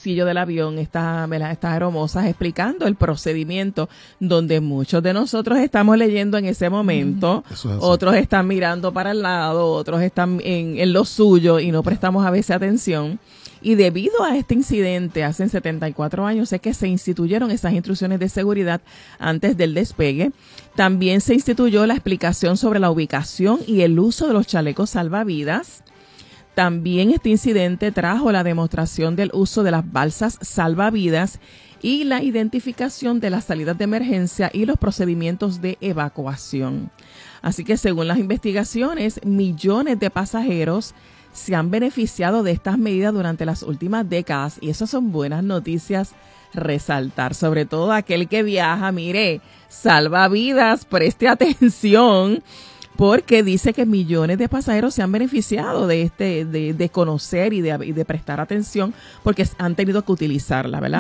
pasillo del avión estas aeromosas explicando el procedimiento, donde muchos de nosotros estamos leyendo en ese momento, otros están mirando para el lado, otros están en lo suyo y no prestamos a veces atención. Y debido a este incidente, hace 74 años es que se instituyeron esas instrucciones de seguridad antes del despegue. También se instituyó la explicación sobre la ubicación y el uso de los chalecos salvavidas. También este incidente trajo la demostración del uso de las balsas salvavidas y la identificación de las salidas de emergencia y los procedimientos de evacuación. Así que según las investigaciones, millones de pasajeros se han beneficiado de estas medidas durante las últimas décadas y esas son buenas noticias resaltar, sobre todo aquel que viaja, mire, salva vidas, preste atención, porque dice que millones de pasajeros se han beneficiado de conocer y de prestar atención porque han tenido que utilizarla, ¿verdad?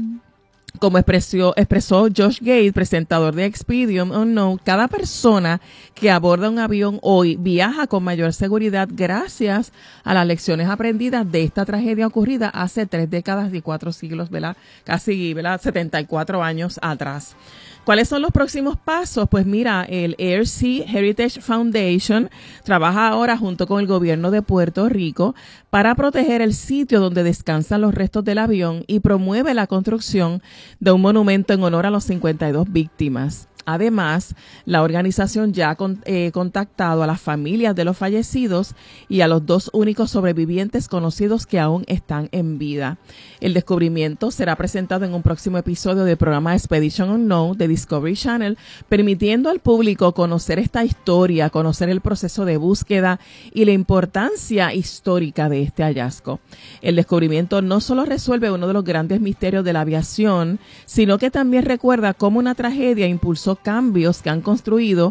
Como expresó Josh Gates, presentador de Expedition Unknown, cada persona que aborda un avión hoy viaja con mayor seguridad gracias a las lecciones aprendidas de esta tragedia ocurrida hace 3 décadas y 4 siglos, ¿verdad? Casi, ¿verdad? 74 años atrás. ¿Cuáles son los próximos pasos? Pues mira, el Air Sea Heritage Foundation trabaja ahora junto con el gobierno de Puerto Rico para proteger el sitio donde descansan los restos del avión y promueve la construcción de un monumento en honor a los 52 víctimas. Además, la organización ya ha contactado a las familias de los fallecidos y a los 2 únicos sobrevivientes conocidos que aún están en vida. El descubrimiento será presentado en un próximo episodio del programa Expedition Unknown de Discovery Channel, permitiendo al público conocer esta historia, conocer el proceso de búsqueda y la importancia histórica de este hallazgo. El descubrimiento no solo resuelve uno de los grandes misterios de la aviación, sino que también recuerda cómo una tragedia impulsó cambios que han constituido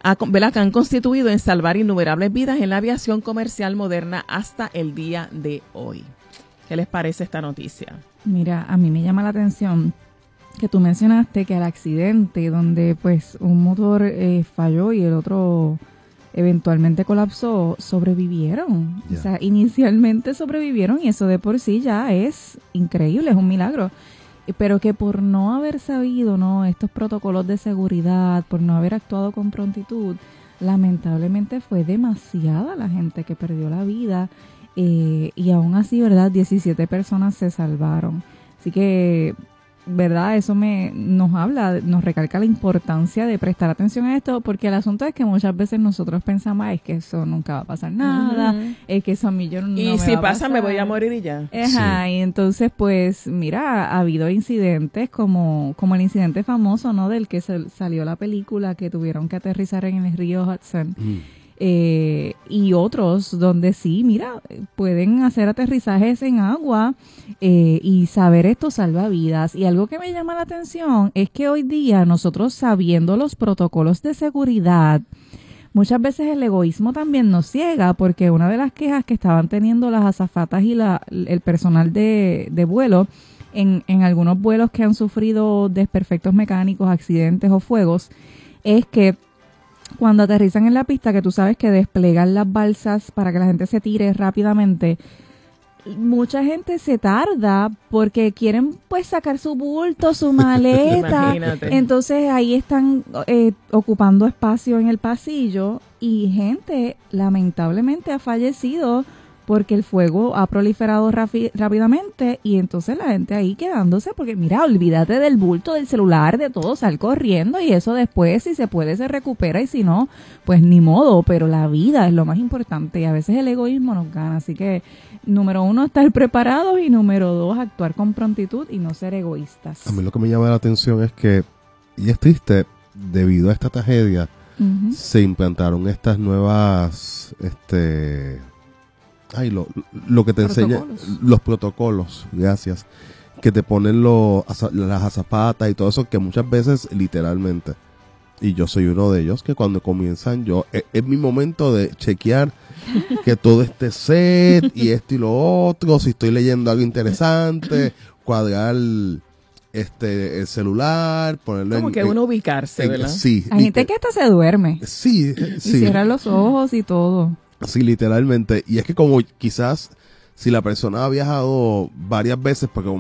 en salvar innumerables vidas en la aviación comercial moderna hasta el día de hoy. ¿Qué les parece esta noticia? Mira, a mí me llama la atención que tú mencionaste que el accidente donde pues un motor falló y el otro eventualmente colapsó, sobrevivieron. Yeah. O sea, inicialmente sobrevivieron y eso de por sí ya es increíble, es un milagro. Pero que por no haber sabido, ¿no?, estos protocolos de seguridad, por no haber actuado con prontitud, lamentablemente fue demasiada la gente que perdió la vida y aún así, ¿verdad?, 17 personas se salvaron. Así que, ¿verdad?, eso nos recalca la importancia de prestar atención a esto, porque el asunto es que muchas veces nosotros pensamos, es que eso nunca va a pasar nada, es que eso a mí yo no me va a pasar. Y si pasa me voy a morir y ya. Ajá, sí. Y entonces pues mira, ha habido incidentes como el incidente famoso, ¿no?, del que salió la película, que tuvieron que aterrizar en el río Hudson. Y otros donde sí, mira, pueden hacer aterrizajes en agua y saber esto salva vidas. Y algo que me llama la atención es que hoy día nosotros, sabiendo los protocolos de seguridad, muchas veces el egoísmo también nos ciega, porque una de las quejas que estaban teniendo las azafatas y el personal de vuelo en algunos vuelos que han sufrido desperfectos mecánicos, accidentes o fuegos, es que cuando aterrizan en la pista, que tú sabes que desplegan las balsas para que la gente se tire rápidamente, mucha gente se tarda porque quieren pues sacar su bulto, su maleta. Entonces ahí están ocupando espacio en el pasillo y gente lamentablemente ha fallecido porque el fuego ha proliferado rápidamente y entonces la gente ahí quedándose, porque mira, olvídate del bulto, del celular, de todo, sal corriendo y eso después, si se puede, se recupera y si no, pues ni modo, pero la vida es lo más importante y a veces el egoísmo nos gana, así que número 1, estar preparados y número 2, actuar con prontitud y no ser egoístas. A mí lo que me llama la atención es que, y es triste, debido a esta tragedia, se implantaron estas nuevas, lo que te enseña, los protocolos, gracias, que te ponen las azafatas y todo eso, que muchas veces literalmente, y yo soy uno de ellos, que cuando comienzan es mi momento de chequear que todo esté set y esto y lo otro, si estoy leyendo algo interesante, cuadrar el celular, ponerlo como que uno ubicarse, ¿verdad? Sí. Hay gente que hasta se duerme. Sí. Y cierra los ojos y todo. Sí, literalmente. Y es que como quizás si la persona ha viajado varias veces, porque